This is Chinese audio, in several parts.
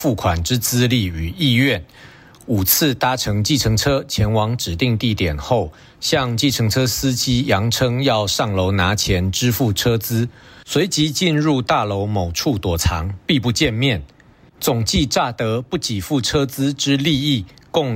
付款之资历与意愿。5次搭乘计程车前往指定地点后，向计程车司机扬称要上楼拿钱支付车资，随即进入大楼某处躲藏，避不见面。总计诈得不给付车资之利益共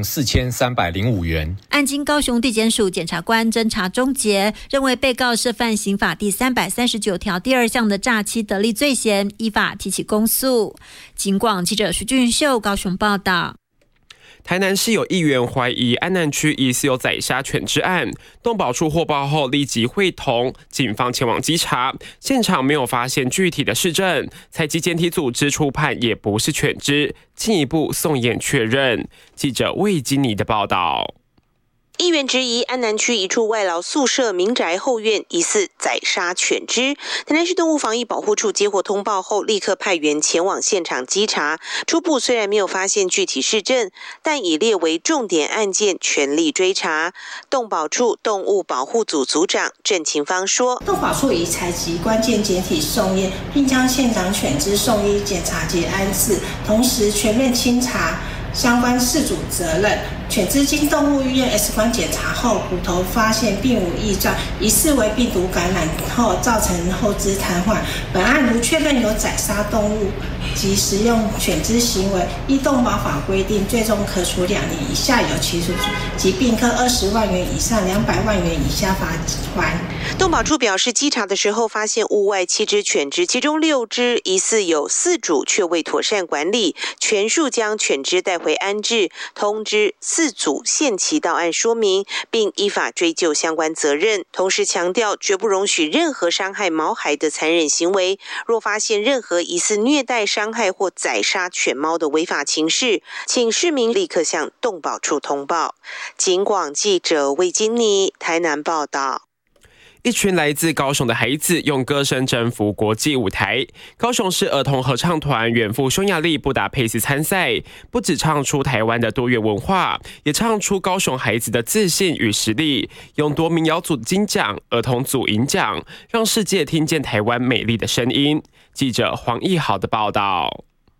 4305元。 案经高雄地检署检察官侦查终结，认为被告涉犯刑法第339条第2项的诈欺得利罪嫌，依法提起公诉。警广记者徐俊秀高雄报道。 台南市有议员怀疑安南区疑似有宰杀犬只案，动保处获报后立即会同警方前往稽查，现场没有发现具体的事证，采集检体组织初判也不是犬只，进一步送验确认。记者魏金妮的报道。 议员质疑安南区一处外劳宿舍民宅后院疑似宰杀犬只，台南市动物防疫保护处接获通报后，立刻派员前往现场稽查。初步虽然没有发现具体事证，但已列为重点案件，全力追查。动保处动物保护组组长郑勤芳说：“ 动保处已采集关键检体送验，并将现场犬只送医检查及安置，同时全面清查相关事主责任。犬只经动物医院 X 光检查后，骨头发现并无异状，疑似为病毒感染后造成后肢瘫痪。本案如确认有宰杀动物及食用犬只行为，依动保法规定，最终可处2年以下有期徒刑及并科20万元以上200万元以下罚款。” 动保处表示，稽查的时候发现屋外7只犬只，其中6只疑似有饲主却未妥善管理，全数将犬只带回安置，通知饲主限期到案说明，并依法追究相关责任。同时强调，绝不容许任何伤害毛孩的残忍行为。若发现任何疑似虐待、伤害或宰杀犬猫的违法情事，请市民立刻向动保处通报。警广记者魏金妮台南报道。 一群来自高雄的孩子用歌声征服国际舞台。高雄市儿童合唱团远赴匈牙利布达佩斯参赛，不只唱出台湾的多元文化，也唱出高雄孩子的自信与实力，勇夺民谣组金奖、儿童组银奖，让世界听见台湾美丽的声音。记者黄义豪的报道。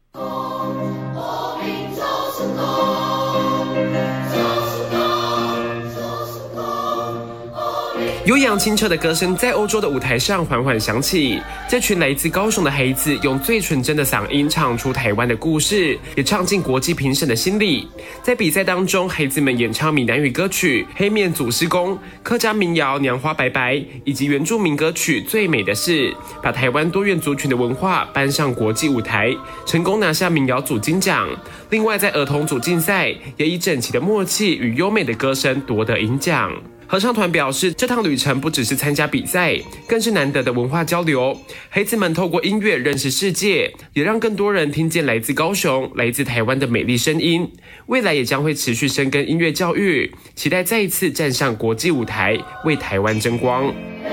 悠扬清澈的歌声在欧洲的舞台上缓缓响起，这群来自高雄的孩子用最纯真的嗓音唱出台湾的故事，也唱进国际评审的心里。在比赛当中，孩子们演唱闽南语歌曲《黑面祖师公》、客家民谣《娘花白白》以及原住民歌曲《最美的事》，把台湾多元族群的文化搬上国际舞台，成功拿下民谣组金奖。另外在儿童组竞赛，也以整齐的默契与优美的歌声夺得银奖。合唱团表示，这趟旅程不只是参加比赛，更是难得的文化交流。孩子们透过音乐认识世界，也让更多人听见来自高雄、来自台湾的美丽声音。未来也将会持续深耕音乐教育，期待再一次站上国际舞台，为台湾争光。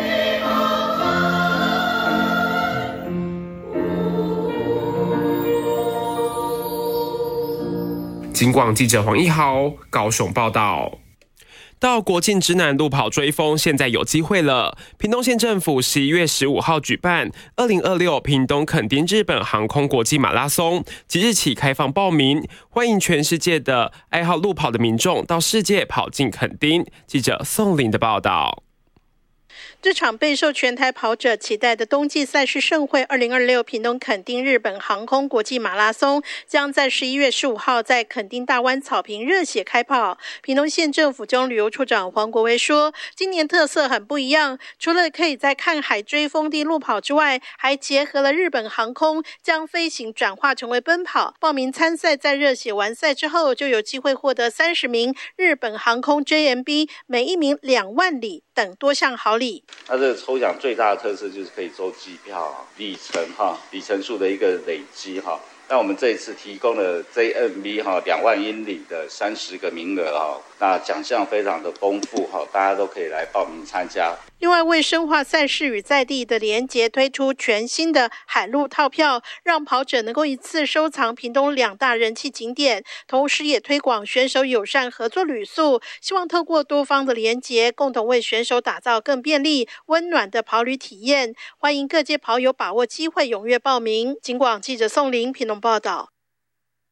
警广记者黄义豪高雄报道。到国境之南路跑追风，现在有机会了。屏东县政府11月15号举办2026屏东垦丁日本航空国际马拉松，即日起开放报名，欢迎全世界的爱好路跑的民众到世界跑进垦丁。记者宋玲的报道。 这场备受全台跑者期待的冬季赛事盛会2026屏东垦丁日本航空国际马拉松将在11月15号在垦丁大湾草坪热血开跑。屏东县政府中旅游处长黄国威说，今年特色很不一样，除了可以在看海追风地路跑之外，还结合了日本航空，将飞行转化成为奔跑。报名参赛在热血完赛之后，就有机会获得30名日本航空 JMB 每一名2万里等多项好礼。 它这个抽奖最大的特色就是可以抽机票、里程数的一个累积哈。那我们这一次提供了 JMB 2万英里的30个名额那奖项非常的丰富大家都可以来报名参加。 另外，为深化赛事与在地的连结，推出全新的海陆套票，让跑者能够一次收藏屏东2大人气景点，同时也推广选手友善合作旅宿，希望透过多方的连结，共同为选手打造更便利、温暖的跑旅体验。欢迎各界跑友把握机会，踊跃报名。警广记者宋玲屏东报道。